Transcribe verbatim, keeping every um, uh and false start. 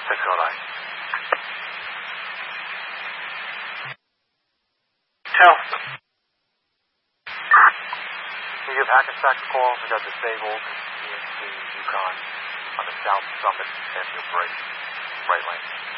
Six oh nine. Tell. Can you give Hackensack a call? We got disabled E M C Yukon on the South Summit Airfield Break, right lane.